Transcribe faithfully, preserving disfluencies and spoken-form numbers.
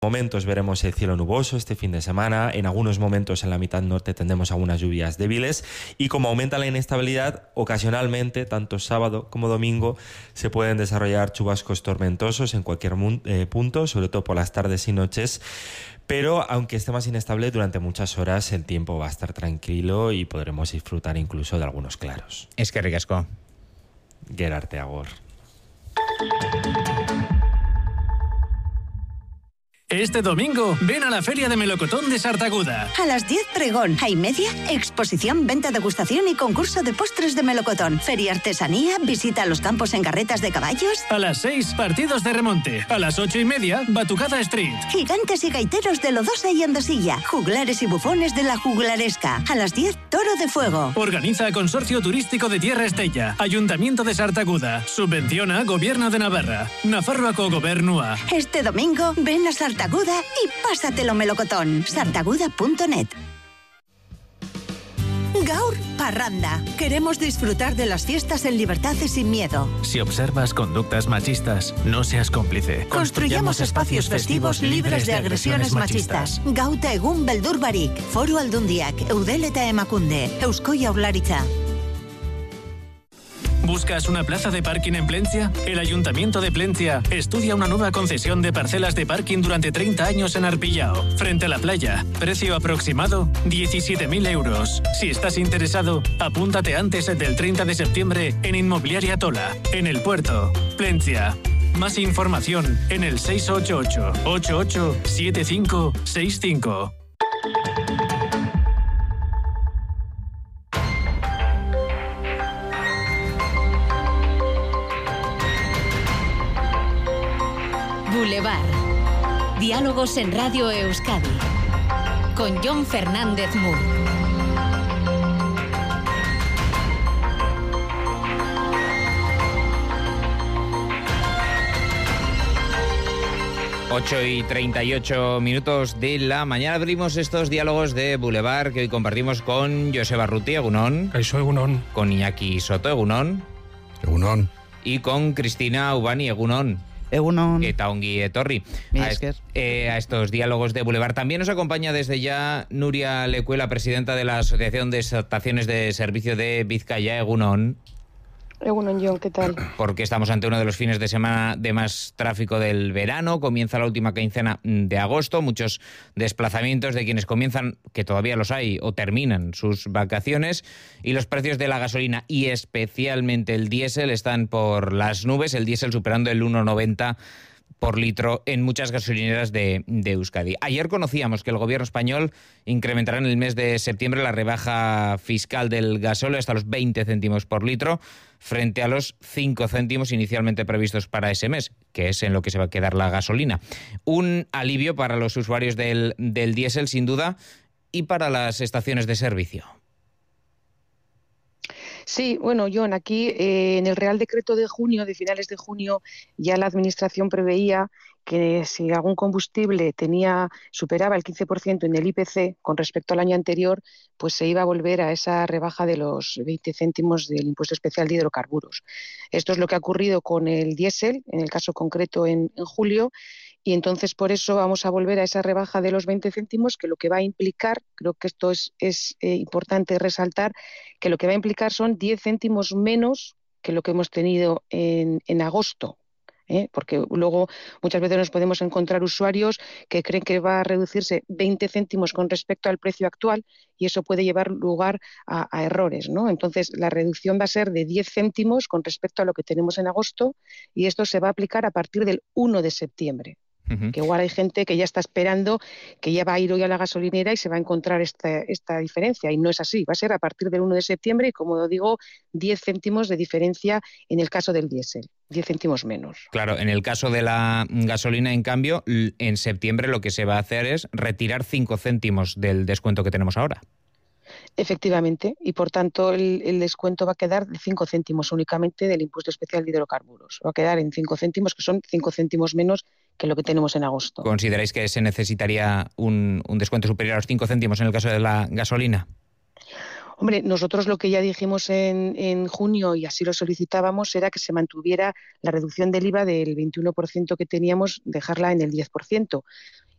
Momentos veremos el cielo nuboso este fin de semana, en algunos momentos en la mitad norte tendremos algunas lluvias débiles y como aumenta la inestabilidad, ocasionalmente, tanto sábado como domingo, se pueden desarrollar chubascos tormentosos en cualquier eh, punto, sobre todo por las tardes y noches, pero aunque esté más inestable durante muchas horas, el tiempo va a estar tranquilo y podremos disfrutar incluso de algunos claros. Es que ricasco. Gerarte Agor. Este domingo, ven a la Feria de Melocotón de Sartaguda. A las diez, pregón. A y media, exposición, venta, degustación y concurso de postres de melocotón. Feria artesanía, visita a los campos en carretas de caballos. A las seis, partidos de remonte. A las ocho y media, Batucada Street. Gigantes y gaiteros de Lodosa y Andosilla. Juglares y bufones de la juglaresca. A las diez, toro de fuego. Organiza Consorcio Turístico de Tierra Estella. Ayuntamiento de Sartaguda. Subvenciona Gobierno de Navarra. Nafarroako Gobernua. Este domingo, ven a Sartaguda y pásatelo melocotón. sartaguda punto net. Gaur Parranda. Queremos disfrutar de las fiestas en libertad y sin miedo. Si observas conductas machistas, no seas cómplice. Construyamos espacios festivos libres de agresiones machistas. Gauta egun beldur barik. Foru Aldundiak, Eudel eta Emakunde, Eusko Jaurlaritza. ¿Buscas una plaza de parking en Plencia? El Ayuntamiento de Plencia estudia una nueva concesión de parcelas de parking durante treinta años en Arpillao, frente a la playa. Precio aproximado, diecisiete mil euros. Si estás interesado, apúntate antes del treinta de septiembre en Inmobiliaria Tola, en el puerto. Plencia. Más información en el seis ocho ocho, ocho ocho siete cinco seis cinco. Boulevard. Diálogos en Radio Euskadi. Con Jon Fernández Mur. ocho y treinta y ocho minutos de la mañana abrimos estos diálogos de Boulevard que hoy compartimos con Joseba Arruti, egunon. Kaixo, egunon. Con Iñaki Soto, egunon. Egunon. Y con Cristina Ubani, egunon. Egunon. Eta ongi etorri a, est eh, a estos diálogos de Boulevard. También nos acompaña desde ya Nuria Lecuela, presidenta de la Asociación de Estaciones de Servicio de Vizcaya, egunon. Egunon, Jon, ¿qué tal? Porque estamos ante uno de los fines de semana de más tráfico del verano. Comienza la última quincena de agosto. Muchos desplazamientos de quienes comienzan, que todavía los hay, o terminan sus vacaciones. Y los precios de la gasolina y especialmente el diésel están por las nubes. El diésel superando el uno noventa por litro en muchas gasolineras de, de Euskadi. Ayer conocíamos que el gobierno español incrementará en el mes de septiembre la rebaja fiscal del gasóleo hasta los veinte céntimos por litro, frente a los cinco céntimos inicialmente previstos para ese mes, que es en lo que se va a quedar la gasolina. Un alivio para los usuarios del, del diésel, sin duda, y para las estaciones de servicio. Sí, bueno, Jon, aquí eh, en el Real Decreto de junio, de finales de junio, ya la Administración preveía que si algún combustible tenía superaba el quince por ciento en el I P C con respecto al año anterior, pues se iba a volver a esa rebaja de los veinte céntimos del impuesto especial de hidrocarburos. Esto es lo que ha ocurrido con el diésel, en el caso concreto en, en julio, y entonces por eso vamos a volver a esa rebaja de los veinte céntimos, que lo que va a implicar, creo que esto es, es eh, importante resaltar, que lo que va a implicar son diez céntimos menos que lo que hemos tenido en, en agosto. ¿eh? Porque luego muchas veces nos podemos encontrar usuarios que creen que va a reducirse veinte céntimos con respecto al precio actual y eso puede llevar lugar a, a errores, ¿no? Entonces la reducción va a ser de diez céntimos con respecto a lo que tenemos en agosto y esto se va a aplicar a partir del uno de septiembre. Uh-huh. Que igual hay gente que ya está esperando, que ya va a ir hoy a la gasolinera y se va a encontrar esta, esta diferencia, y no es así, va a ser a partir del uno de septiembre y, como digo, diez céntimos de diferencia en el caso del diésel, diez céntimos menos. Claro, en el caso de la gasolina, en cambio, en septiembre lo que se va a hacer es retirar cinco céntimos del descuento que tenemos ahora. Efectivamente, y por tanto el, el descuento va a quedar de cinco céntimos únicamente del impuesto especial de hidrocarburos. Va a quedar en cinco céntimos, que son cinco céntimos menos que lo que tenemos en agosto. ¿Consideráis que se necesitaría un, un descuento superior a los cinco céntimos en el caso de la gasolina? Hombre, nosotros lo que ya dijimos en, en junio, y así lo solicitábamos, era que se mantuviera la reducción del I V A del veintiuno por ciento que teníamos, dejarla en el diez por ciento.